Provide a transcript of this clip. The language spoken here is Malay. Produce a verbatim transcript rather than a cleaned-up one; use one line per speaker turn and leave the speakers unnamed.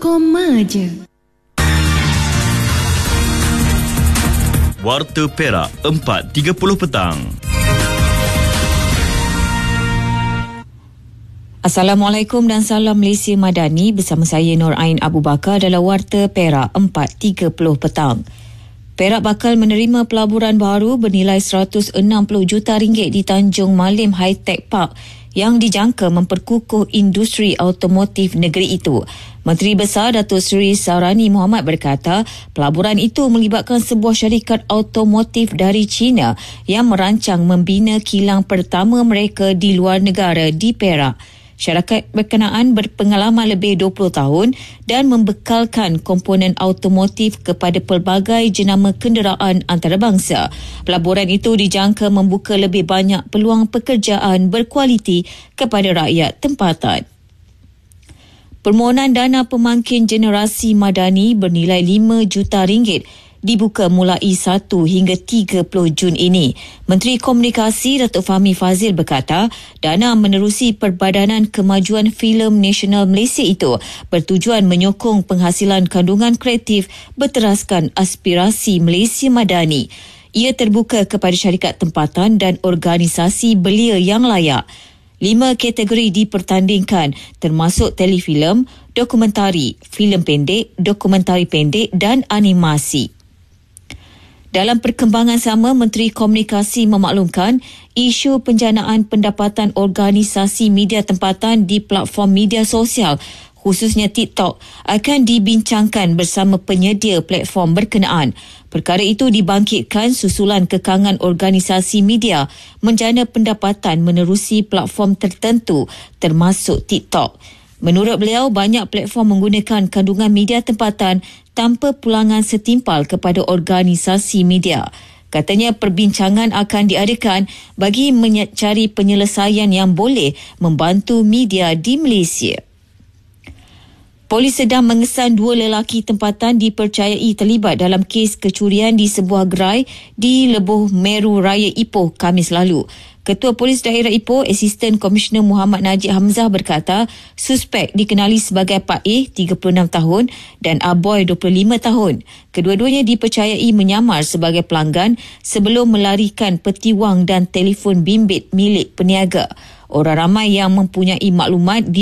koma je.
Warta Perak, empat tiga puluh petang.
Assalamualaikum dan salam Malaysia Madani, bersama saya Nur Ain Abu Bakar dalam Warta Perak empat tiga puluh petang. Perak bakal menerima pelaburan baru bernilai seratus enam puluh juta ringgit di Tanjung Malim High Tech Park yang dijangka memperkukuh industri automotif negeri itu. Menteri Besar Datuk Seri Sahrani Mohamad berkata, pelaburan itu melibatkan sebuah syarikat automotif dari China yang merancang membina kilang pertama mereka di luar negara di Perak. Syarikat berkenaan berpengalaman lebih dua puluh tahun dan membekalkan komponen automotif kepada pelbagai jenama kenderaan antarabangsa. Pelaburan itu dijangka membuka lebih banyak peluang pekerjaan berkualiti kepada rakyat tempatan. Permohonan dana pemangkin generasi madani bernilai lima juta ringgit dibuka mulai satu hingga tiga puluh Jun ini. Menteri Komunikasi Datuk Fahmi Fazil berkata, dana menerusi Perbadanan Kemajuan Filem Nasional Malaysia itu bertujuan menyokong penghasilan kandungan kreatif berteraskan aspirasi Malaysia Madani. Ia terbuka kepada syarikat tempatan dan organisasi belia yang layak. Lima kategori dipertandingkan termasuk telefilm, dokumentari, filem pendek, dokumentari pendek dan animasi. Dalam perkembangan sama, Menteri Komunikasi memaklumkan isu penjanaan pendapatan organisasi media tempatan di platform media sosial, khususnya TikTok, akan dibincangkan bersama penyedia platform berkenaan. Perkara itu dibangkitkan susulan kekangan organisasi media menjana pendapatan menerusi platform tertentu termasuk TikTok. Menurut beliau, banyak platform menggunakan kandungan media tempatan tanpa pulangan setimpal kepada organisasi media. Katanya perbincangan akan diadakan bagi mencari penyelesaian yang boleh membantu media di Malaysia. Polis sedang mengesan dua lelaki tempatan dipercayai terlibat dalam kes kecurian di sebuah gerai di Lebuh Meru Raya Ipoh Khamis lalu. Ketua Polis Daerah Ipoh, Asisten Komisioner Muhammad Najib Hamzah berkata, suspek dikenali sebagai Pak A, tiga puluh enam tahun dan Aboy, dua puluh lima tahun. Kedua-duanya dipercayai menyamar sebagai pelanggan sebelum melarikan peti wang dan telefon bimbit milik peniaga. Orang ramai yang mempunyai maklumat